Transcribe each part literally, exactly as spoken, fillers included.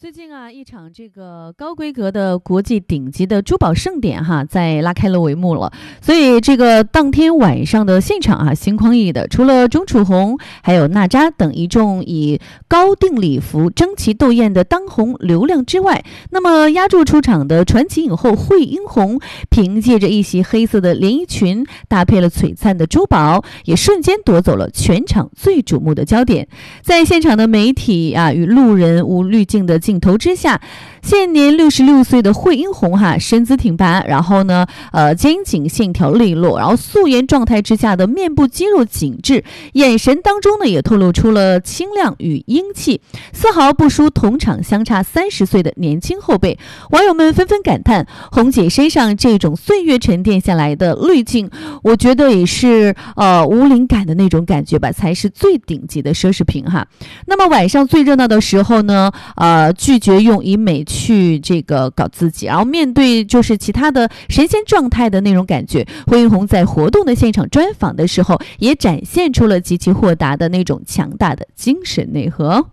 最近啊，一场这个高规格的国际顶级的珠宝盛典哈，在拉开了帷幕了。所以这个当天晚上的现场啊，星光熠熠的，除了钟楚红，还有娜扎等一众以高定礼服争奇斗艳的当红流量之外，那么压轴出场的传奇影后惠英红，凭借着一袭黑色的连衣裙，搭配了璀璨的珠宝，也瞬间夺走了全场最瞩目的焦点。在现场的媒体啊与路人无滤镜的镜头之下，现年六十六岁的惠英红哈，身姿挺拔，然后呢，呃，肩颈线条利落，然后素颜状态之下的面部肌肉紧致，眼神当中呢也透露出了清亮与英气，丝毫不输同场相差三十岁的年轻后辈。网友们纷纷感叹，红姐身上这种岁月沉淀下来的滤镜，我觉得也是呃无灵感的那种感觉吧，才是最顶级的奢侈品哈。那么晚上最热闹的时候呢，呃，拒绝用医美去这个搞自己，然后面对就是其他的神仙状态的那种感觉，惠英红在活动的现场专访的时候，也展现出了极其豁达的那种强大的精神内核。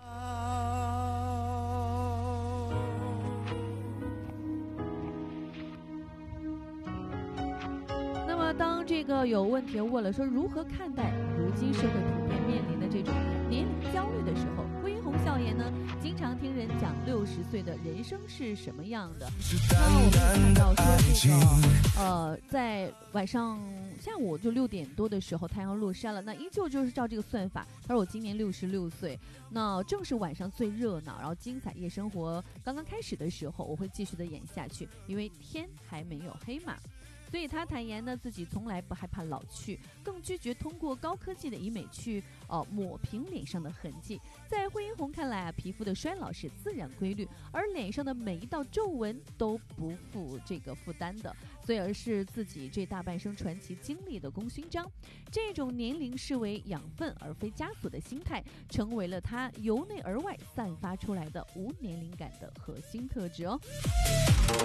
那么当这个有问题问了说如何看待如今社会普遍面临的这种年龄焦虑的时候，惠英红笑言呢，经常听人讲六十岁的人生是什么样的。那我们看到说这个呃，在晚上下午就六点多的时候，太阳落山了，那依旧就是照这个算法。他说我今年六十六岁，那正是晚上最热闹，然后精彩夜生活刚刚开始的时候，我会继续的演下去，因为天还没有黑嘛。所以他坦言呢，自己从来不害怕老去，更拒绝通过高科技的医美去呃抹平脸上的痕迹。在惠英红看来啊，皮肤的衰老是自然规律，而脸上的每一道皱纹都不负这个负担的，所以而是自己这大半生传奇经历的功勋章。这种年龄视为养分而非枷锁的心态，成为了他由内而外散发出来的无年龄感的核心特质哦。